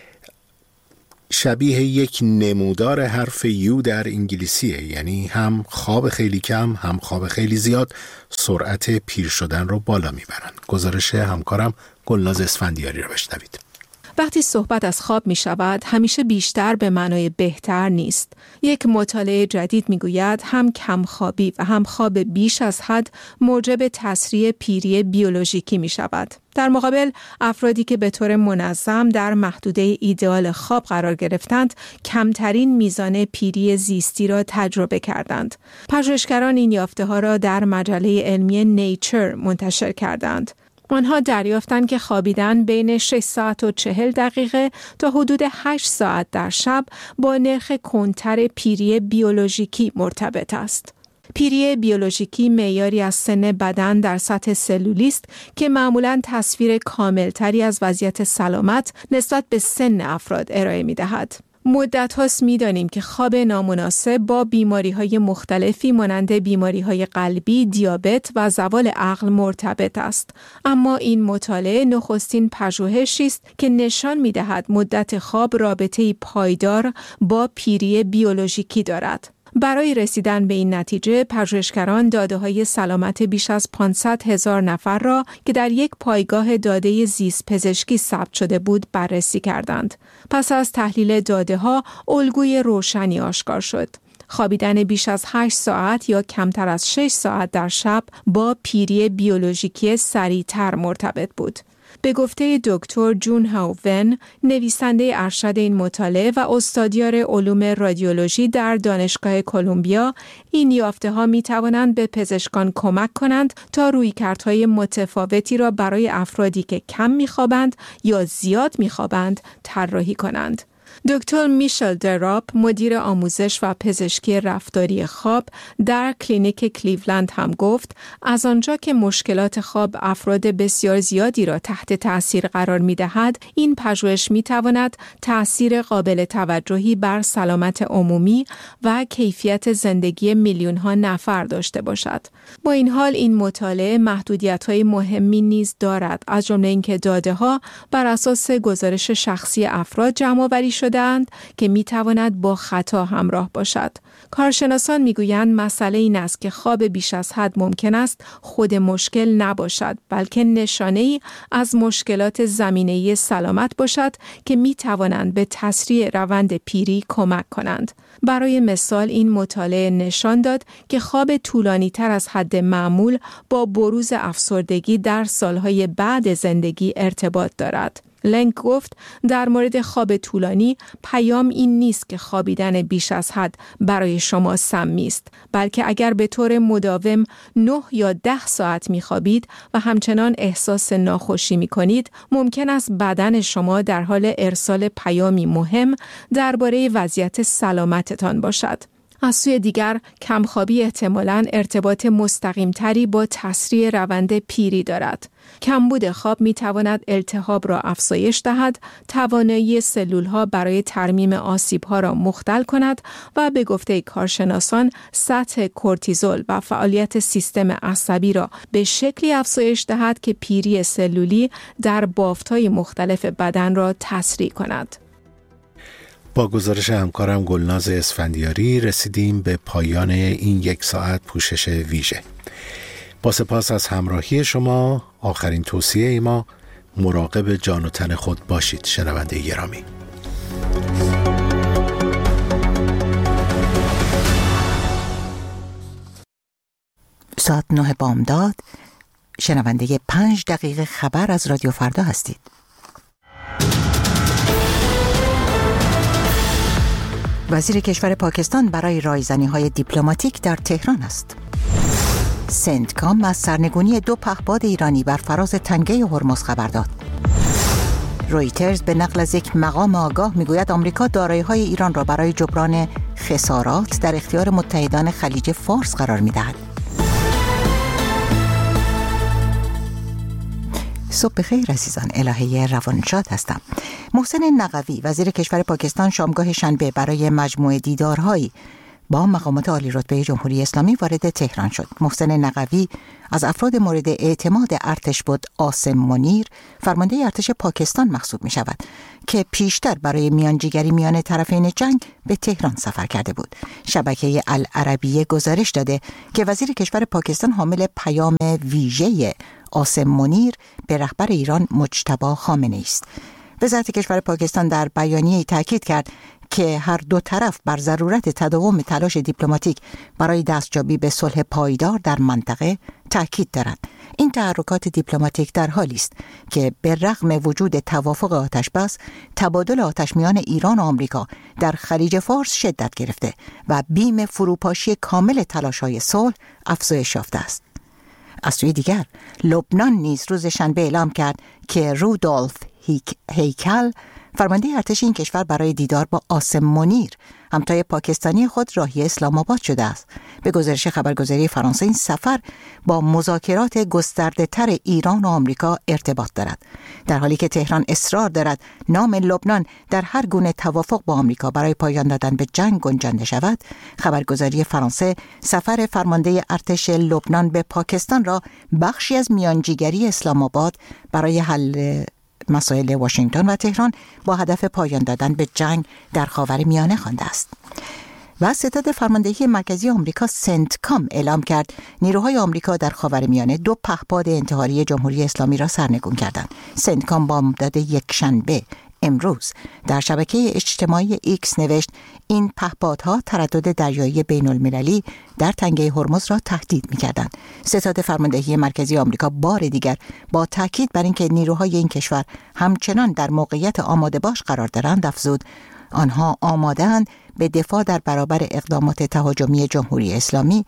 شبیه یک نمودار حرف یو در انگلیسیه، یعنی هم خواب خیلی کم هم خواب خیلی زیاد سرعت پیر شدن رو بالا میبرن. گزارش همکارم گلناز اسفندیاری رو بشنوید. وقتی صحبت از خواب می شود، همیشه بیشتر به معنای بهتر نیست. یک مطالعه جدید می گوید هم کمخوابی و هم خواب بیش از حد موجب تسریع پیری بیولوژیکی می شود. در مقابل، افرادی که به طور منظم در محدوده ایدئال خواب قرار گرفتند، کمترین میزان پیری زیستی را تجربه کردند. پژوهشگران این یافته ها را در مجله علمی نیچر منتشر کردند. آنها دریافتند که خوابیدن بین شش ساعت و چهل دقیقه تا حدود هشت ساعت در شب با نرخ کمتر پیری بیولوژیکی مرتبط است. پیری بیولوژیکی معیاری از سن بدن در سطح سلولی است که معمولاً تصویر کاملتری از وضعیت سلامت نسبت به سن افراد ارائه می‌دهد. مدت هاست می دانیم که خواب نامناسب با بیماری های مختلفی مانند بیماری های قلبی، دیابت و زوال عقل مرتبط است. اما این مطالعه نخستین پژوهشی است که نشان می دهد مدت خواب رابطه‌ای پایدار با پیری بیولوژیکی دارد. برای رسیدن به این نتیجه، پژوهشگران داده‌های سلامت بیش از پانصد هزار نفر را که در یک پایگاه داده زیست پزشکی ثبت شده بود بررسی کردند. پس از تحلیل داده‌ها، الگوی روشنی آشکار شد. خوابیدن بیش از هشت ساعت یا کمتر از شش ساعت در شب با پیری بیولوژیکی سریع‌تر مرتبط بود. به گفته دکتر جون هاو ون، نویسنده ارشد این مطالعه و استادیار علوم رادیولوژی در دانشگاه کلمبیا، این یافته‌ها می‌توانند به پزشکان کمک کنند تا رویکردهای متفاوتی را برای افرادی که کم می‌خوابند یا زیاد می‌خوابند طراحی کنند. دکتر میشل دراپ، مدیر آموزش و پزشکی رفتاری خواب در کلینیک کلیولند هم گفت از آنجا که مشکلات خواب افراد بسیار زیادی را تحت تأثیر قرار می دهد، این پژوهش می تواند تأثیر قابل توجهی بر سلامت عمومی و کیفیت زندگی میلیون ها نفر داشته باشد. با این حال این مطالعه محدودیت های مهمی نیز دارد، از جمله اینکه داده ها بر اساس گزارش شخصی افراد جمع آوری شده‌اند که میتواند با خطا همراه باشد. کارشناسان میگویند مسئله این است که خواب بیش از حد ممکن است خود مشکل نباشد، بلکه نشانه‌ای از مشکلات زمینه‌ای سلامت باشد که میتوانند به تسریع روند پیری کمک کنند. برای مثال این مطالعه نشان داد که خواب طولانی تر از حد معمول با بروز افسردگی در سالهای بعد زندگی ارتباط دارد. لنگ گفت در مورد خواب طولانی پیام این نیست که خوابیدن بیش از حد برای شما سمی است، بلکه اگر به طور مداوم نه یا ده ساعت می‌خوابید و همچنان احساس ناخوشی می‌کنید، ممکن است بدن شما در حال ارسال پیامی مهم درباره وضعیت سلامتتان باشد. از سوی دیگر، کمخوابی احتمالاً ارتباط مستقیم‌تری با تسریع روند پیری دارد. کمبود خواب می‌تواند التهاب را افزایش دهد، توانایی سلول‌ها برای ترمیم آسیب‌ها را مختل کند و به گفته کارشناسان سطح کورتیزول و فعالیت سیستم عصبی را به شکلی افزایش دهد که پیری سلولی در بافت‌های مختلف بدن را تسریع کند. با گزارش همکارم گلناز اسفندیاری رسیدیم به پایان این یک ساعت پوشش ویژه. با سپاس از همراهی شما. آخرین توصیه ما مراقب جان و تن خود باشید. شنونده گرامی، ساعت نه بامداد، شنونده پنج دقیقه خبر از رادیو فردا هستید. وزیر کشور پاکستان برای رایزنی‌های دیپلماتیک در تهران است. سنتکام از سرنگونی دو پهپاد ایرانی بر فراز تنگه هرمز خبر داد. رویترز به نقل از یک مقام آگاه میگوید آمریکا دارایی‌های ایران را برای جبران خسارات در اختیار متحدان خلیج فارس قرار می‌دهد. صبح بخیر عزیزان، الهه روانشاد هستم. محسن نقوی وزیر کشور پاکستان شامگاه شنبه برای مجموعه دیدارهایی با مقامات عالی رتبه جمهوری اسلامی وارد تهران شد. محسن نقوی از افراد مورد اعتماد ارتش بود عاصم منیر، فرمانده ارتش پاکستان محسوب می شود که پیشتر برای میانجیگری میان طرفین جنگ به تهران سفر کرده بود. شبکه العربیه گزارش داده که وزیر کشور پاکستان حامل پیام ویژه عاصم منیر به رهبر ایران مجتبی خامنه‌ای است. وزارت کشور پاکستان در بیانیه‌ای تاکید کرد که هر دو طرف بر ضرورت تداوم تلاش دیپلماتیک برای دستیابی به صلح پایدار در منطقه تاکید دارند. این تحرکات دیپلماتیک در حالی است که به رغم وجود توافق آتشبس، تبادل آتش میان ایران و آمریکا در خلیج فارس شدت گرفته و بیم فروپاشی کامل تلاش‌های صلح افزایش یافته است. از سوی دیگر، لبنان نیز روز شنبه اعلام کرد که رودولف هیکل فرمانده ارتش این کشور برای دیدار با عاصم منیر همتای پاکستانی خود راهی اسلام آباد شده است. به گزارش خبرگزاری فرانسه این سفر با مذاکرات گسترده تر ایران و آمریکا ارتباط دارد، در حالی که تهران اصرار دارد نام لبنان در هر گونه توافق با آمریکا برای پایان دادن به جنگ گنجانده شود. خبرگزاری فرانسه سفر فرمانده ارتش لبنان به پاکستان را بخشی از میانجیگری اسلام آباد برای حل مسائل واشنگتن و تهران با هدف پایان دادن به جنگ در خاورمیانه خوانده است. و ستاد فرماندهی مرکزی آمریکا سنتکام اعلام کرد نیروهای آمریکا در خاورمیانه دو پهپاد انتحاری جمهوری اسلامی را سرنگون کردند. سنتکام بامداد یکشنبه امروز در شبکه اجتماعی ایکس نوشت این پهپادها تردد دریایی بین المللی در تنگه هرمز را تهدید می‌کردند. ستاد فرماندهی مرکزی آمریکا بار دیگر با تاکید بر اینکه نیروهای این کشور همچنان در موقعیت آماده باش قرار دارند افزود آنها آماده‌اند به دفاع در برابر اقدامات تهاجمی جمهوری اسلامی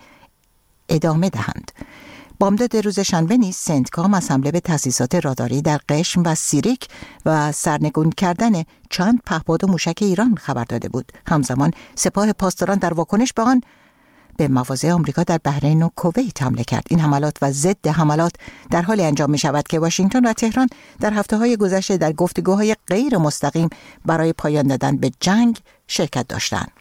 ادامه دهند. بامداد روز شنبه نیز سنتکام از حمله به تأسیسات راداری در قشم و سیریک و سرنگون کردن چند پهپاد و موشک ایران خبر داده بود. همزمان سپاه پاسداران در واکنش به آن به مواضع آمریکا در بحرین و کویت حمله کرد. این حملات و ضد حملات در حال انجام می شود که واشنگتن و تهران در هفته‌های گذشته در گفتگوهای غیر مستقیم برای پایان دادن به جنگ شرکت داشتند.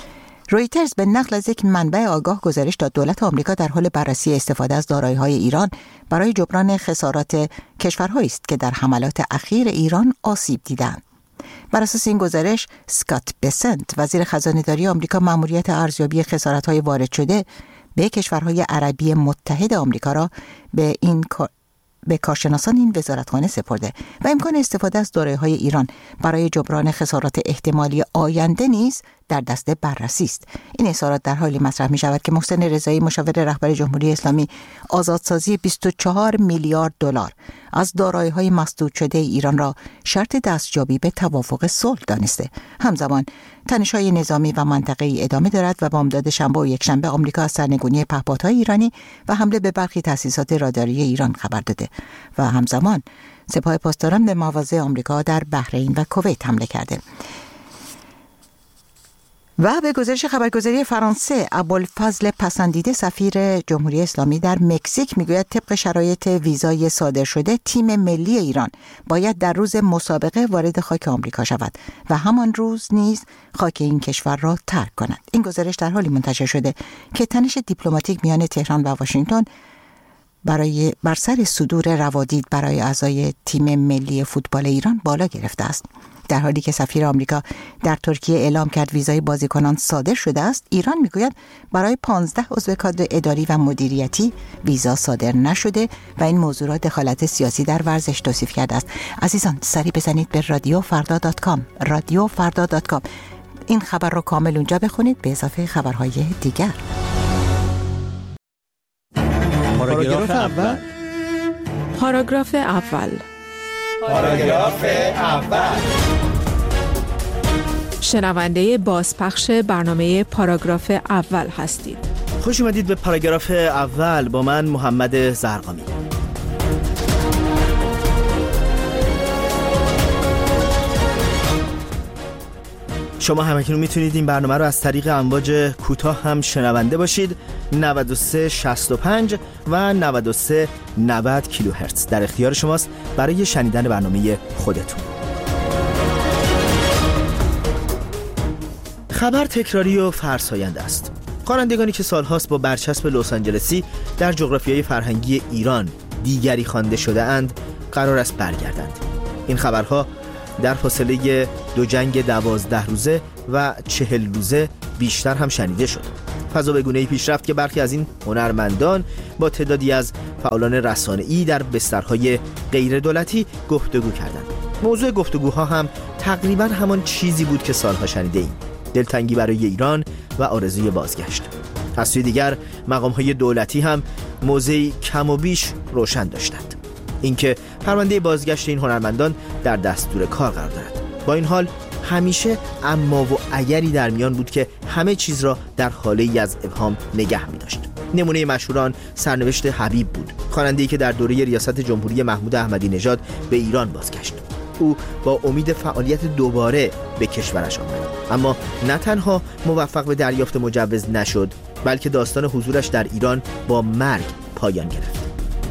رویترز به نقل از یک منبع آگاه گزارش داد دولت آمریکا در حال بررسی استفاده از دارایی‌های ایران برای جبران خسارات کشورهایی است که در حملات اخیر ایران آسیب دیدند. بر اساس این گزارش، اسکات بسنت وزیر خزانه‌داری آمریکا مأموریت ارزیابی خسارت‌های وارد شده به کشورهای عربی متحد آمریکا را به این به کارشناسان این وزارتخانه سپرده و امکان استفاده از دارایی‌های ایران برای جبران خسارات احتمالی آینده نیز در دست بررسی است. این اظهارات در حالی مطرح می شود که محسن رضایی مشاور رهبر جمهوری اسلامی آزادسازی بیست و چهار میلیارد دلار از دارایی‌های مسدود شده ایران را شرط دستیابی به توافق صلح دانسته. همزمان تنش‌های نظامی و منطقه‌ای ادامه دارد و بامداد شنبه و یکشنبه آمریکا از سرنگونی پهپادهای ایرانی و حمله به برخی تأسیسات راداری ایران خبر داده و همزمان سپاه پاسداران به مواضع آمریکا در بحرین و کویت حمله کرده. و به گزارش خبرگزاری فرانسه، ابوالفضل پسندیده سفیر جمهوری اسلامی در مکزیک میگوید طبق شرایط ویزای صادر شده تیم ملی ایران باید در روز مسابقه وارد خاک آمریکا شود و همان روز نیز خاک این کشور را ترک کند. این گزارش در حالی منتشر شده که تنش دیپلماتیک میان تهران و واشنگتن برای بر سر صدور روادید برای اعضای تیم ملی فوتبال ایران بالا گرفته است. در حالی که سفیر آمریکا در ترکیه اعلام کرد ویزای بازیکنان صادر شده است، ایران میگوید برای پانزده عضو کادر اداری و مدیریتی ویزا صادر نشده و این موضوع را دخالت سیاسی در ورزش توصیف کرده است. عزیزان سری بزنید به رادیو فردا دات کام رادیو فردا دات کام. این خبر را کامل اونجا بخونید به اضافه خبرهای دیگر. پاراگراف اول پاراگراف اول پاراگراف اول شنونده بازپخش برنامه پاراگراف اول هستید. خوش اومدید به پاراگراف اول با من محمد زرقامی. شما همکنون میتونید این برنامه رو از طریق امواج کوتاه هم شنونده باشید. نود و سه شصت و پنج و نود و سه نود کیلوهرتز در اختیار شماست برای شنیدن برنامه خودتون. خبر تکراری و فرساینده است. خوانندگانی که سالهاست با برچسب لس آنجلسی در جغرافیای فرهنگی ایران دیگری خوانده شده اند قرار است برگردند. این خبرها در فاصله دو جنگ دوازده روزه و چهل روزه بیشتر هم شنیده شد. فضا به گونه‌ای پیش رفت که برخی از این هنرمندان با تعدادی از فعالان رسانه‌ای در بسترهای غیر دولتی گفتگو کردند. موضوع گفتگوها هم تقریباً همان چیزی بود که سالها شنیده ایم: دلتنگی برای ایران و آرزوی بازگشت. از سوی دیگر مقام‌های دولتی هم موضعی کم و بیش روشن داشتند، اینکه پرونده بازگشت این هنرمندان در دستور کار قرار دارد. با این حال همیشه اما و اگری در میان بود که همه چیز را در حاله‌ای از ابهام نگه می‌داشت. نمونه مشهوران سرنوشت حبیب بود، خواننده‌ای که در دوره ریاست جمهوری محمود احمدی نژاد به ایران بازگشت. او با امید فعالیت دوباره به کشورش آمد، اما نه تنها موفق به دریافت مجوز نشد، بلکه داستان حضورش در ایران با مرگ پایان گرفت.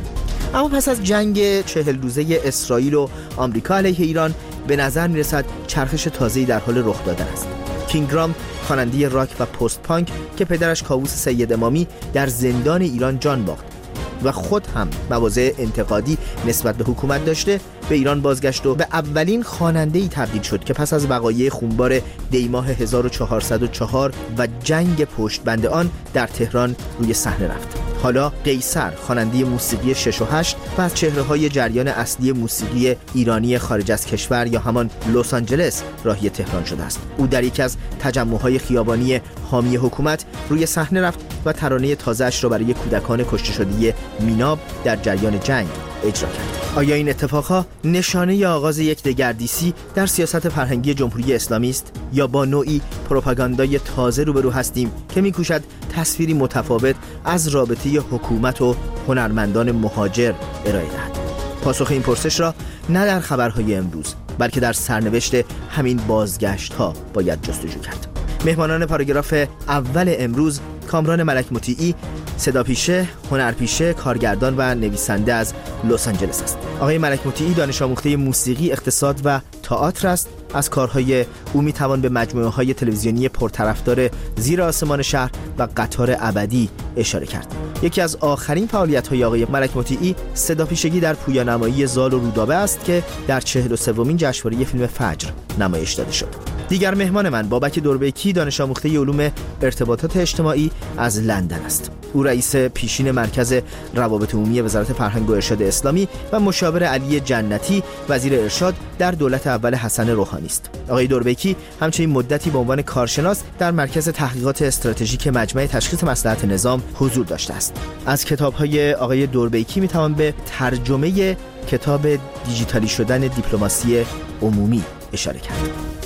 اما پس از جنگ چهل روزه اسرائیل و آمریکا علیه ایران به نظر میرسد چرخش تازه‌ای در حال رخ دادن است. کینگرام، خواننده راک و پست پانک که پدرش کاووس سید امامی در زندان ایران جان باخت و خود هم مواضع انتقادی نسبت به حکومت داشته، به ایران بازگشت و به اولین خواننده‌ای تبدیل شد که پس از وقایع خونبار دی‌ماه هزار و چهارصد و چهار و جنگ پشت بند آن در تهران روی صحنه رفت. حالا قیصر، خواننده موسیقی شش و هشت و از چهره‌های جریان اصلی موسیقی ایرانی خارج از کشور یا همان لس آنجلس راهی تهران شده است. او در یکی از تجمع‌های خیابانی حامی حکومت روی صحنه رفت و ترانه تازه‌اش را برای کودکان کشته شده میناب در جریان جنگ اجرا کرد. آیا این اتفاقها نشانه آغاز یک دگردیسی در سیاست فرهنگی جمهوری اسلامی است یا با نوعی پروپاگاندای تازه روبرو هستیم که می‌کوشد تصویری متفاوت از رابطه حکومت و هنرمندان مهاجر ارائه دهد؟ پاسخ این پرسش را نه در خبرهای امروز بلکه در سرنوشت همین بازگشت‌ها باید جستجو کرد. مهمانان پاراگراف اول امروز کامران ملک مطیعی، صداپیشه، هنرپیشه، کارگردان و نویسنده از لس آنجلس است. آقای ملک مطیعی دانش آموخته موسیقی، اقتصاد و تئاتر است. از کارهای او میتوان به مجموعه‌های تلویزیونی پرطرفدار زیر آسمان شهر و قطار ابدی اشاره کرد. یکی از آخرین فعالیت‌های آقای ملک مطیعی صداپیشگی در پویانمایی زال و رودابه است که در چهل و سومین جشنواره فیلم فجر نمایش داده شد. دیگر مهمان من بابک دوربیکی، دانش آموخته علوم ارتباطات اجتماعی از لندن است. او رئیس پیشین مرکز روابط عمومی وزارت فرهنگ و ارشاد اسلامی و مشاور علی جنتی وزیر ارشاد در دولت اول حسن روحانی است. آقای دوربیکی همچنین مدتی به عنوان کارشناس در مرکز تحقیقات استراتژیک مجمع تشخیص مصلحت نظام حضور داشته است. از کتاب‌های آقای دوربیکی می‌توان به ترجمه کتاب دیجیتالی شدن دیپلماسی عمومی اشاره کرد.